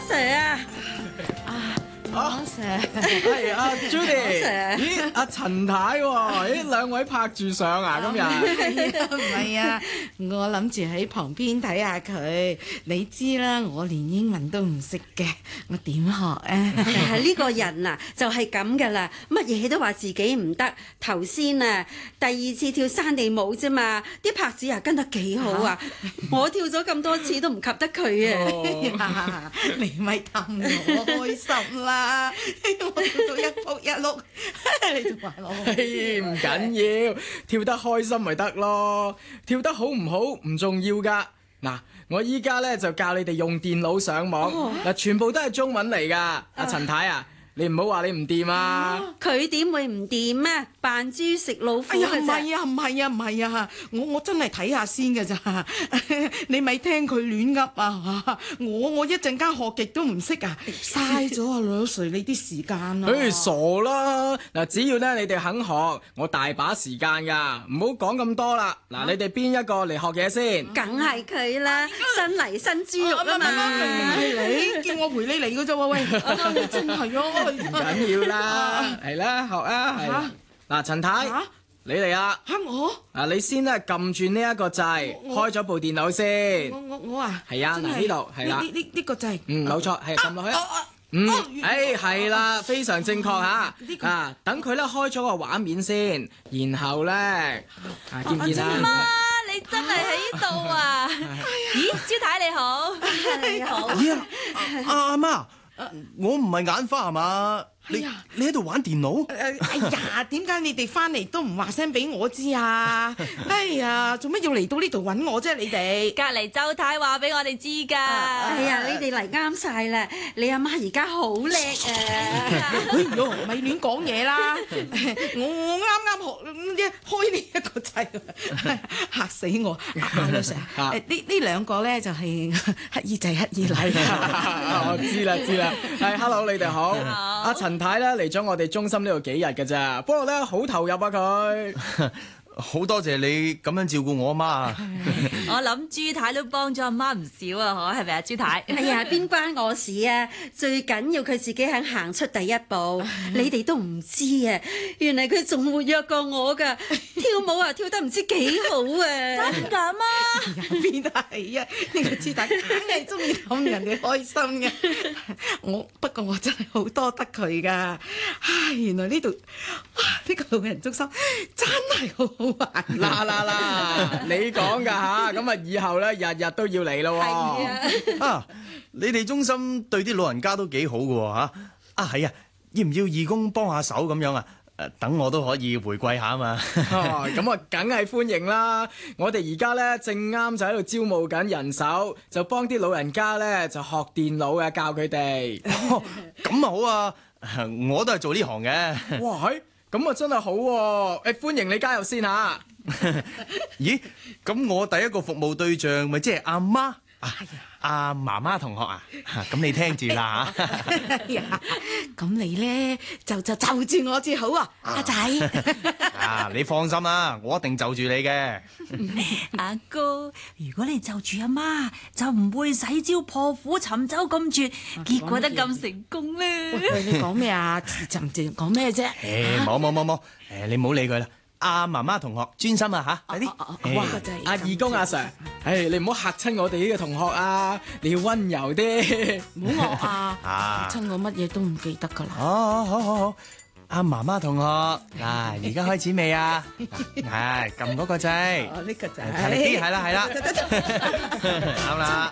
Sir 啊！ 阿 Sir， 係阿 Judy， 咦，阿陳太喎，咦，兩位拍住上啊，今日唔係啊，我諗住喺旁邊睇下佢。你知啦，我連英文都唔識嘅，我點學啊？ 呢個人啊，就係咁噶啦，乜嘢都話自己唔得。頭先啊，第二次跳山地舞啫嘛，啲拍子啊跟得幾好啊！我跳咗咁多次都唔及得佢啊！ 你咪氹我開心啦！我跳到一仆一碌，你仲話我唔緊要，跳得開心咪得咯，跳得好唔好唔重要噶。嗱，我依家咧就教你哋用電腦上網，嗱，全部都係中文嚟噶。阿陳太啊，你唔好話你唔掂啊！ 佢點會唔掂啊？扮豬食老虎哎呀， 嘅啫。 唔係啊，唔係啊，唔係啊！我真係睇下先㗎咋，你咪聽佢亂噏啊！我一陣間學極都唔識啊，嘥咗啊老 Sir 你啲時間啊！ 傻啦！嗱，只要咧你哋肯學，我大把時間噶，唔好講咁多啦。嗱，你哋邊一個嚟學嘢先？ 梗係佢啦，新嚟新豬肉啊嘛！ 係你叫我陪你嚟㗎啫喎，喂，真係啊！ 唔緊要啦，嚟啦，學啊，係。嗱，陳太，你嚟啊！ 嚇我？ 嗱，你先咧撳住呢一個掣，開咗部電腦先。 我啊？ 係啊，嗱呢度係啦。 呢個掣。 冇錯，係撳落去。係啦，非常正確嚇。啊，等佢咧開咗個畫面先，然後咧，見唔見啊？ 媽，你真係喺度啊！咦，朱太你好， 你好。 咦阿媽，我唔係眼花係嘛？你喺度玩電腦？ 哎呀，點解你哋翻嚟都唔話聲俾我知啊？哎呀，做乜要嚟到呢度揾我啫？你哋隔離周太話俾我哋知㗎。 哎呀，你哋嚟啱晒啦！你阿媽而家好叻啊！ 哎呦，咪亂講嘢啦！我啱學開呢一個掣，嚇死我！阿老 Sir，呢兩個咧就係乞兒仔乞兒禮。 我知啦，係 hello 你哋好。阿陳太咧嚟咗我哋中心呢度幾日㗎咋，不過咧好投入啊佢。 好多謝你咁樣照顧我阿媽啊！ 我諗朱太都幫咗阿媽唔少啊，係咪啊，朱太？ 哎呀，邊關我事啊？最緊要佢自己肯行出第一步，你哋都唔知啊！原來佢仲活躍過我㗎，跳舞啊跳得唔知幾好啊！ 真㗎媽？ 邊係啊？呢個豬仔梗係中意氹人哋開心嘅。不過我真係好多得佢㗎。原來呢度呢個老人中心真係好好玩。 嗱，你講㗎嚇，咁啊以後咧日日都要嚟咯喎。 啊，你哋中心對啲老人家都幾好㗎喎嚇。係啊，要唔要義工幫下手咁樣啊？等我都可以回饋下啊嘛。 咁啊，梗係歡迎啦！我哋而家咧正啱就喺度招募緊人手，就幫啲老人家咧就學電腦嘅，教佢哋。 咁啊好啊，我都係做呢行嘅。 哇，咁啊真係好喎！歡迎你加入先嚇。 咦，咁我第一個服務對象咪即係阿媽？阿媽媽同學啊，咁你聽住啦嚇。 咁你咧就住我至好啊，阿仔。 你放心啦，我一定就住你嘅。 阿哥，如果你就住阿媽，就唔會洗招破釜沉舟咁絕，結果得咁成功啦。 喂，你講咩啊？沉靜講咩啫？ 冇，你唔好理佢啦。阿媽媽同學專心啊嚇，快啲！ 哇，真係阿義工阿 Sir，你唔好嚇親我哋呢個同學啊！你要溫柔啲， 唔好惡啊！親我乜嘢都唔記得㗎啦。 好，阿媽媽同學嗱，而家開始未啊？係撳嗰個掣， 呢個掣， 大力啲，係啦，啱啦。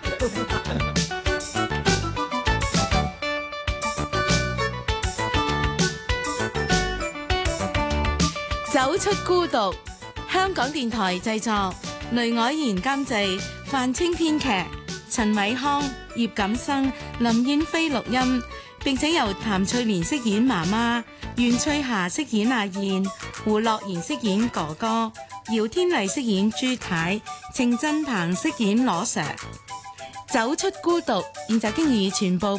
走出孤獨，香港電台製作，雷凱賢監製，范清編劇，陳偉康、葉錦生、林燕飛錄音，並且由譚翠蓮飾演媽媽，袁翠霞飾演阿燕，胡樂賢飾演哥哥，姚天麗飾演朱太，程振鵬飾演羅 Sir。走出孤獨，現集經已全部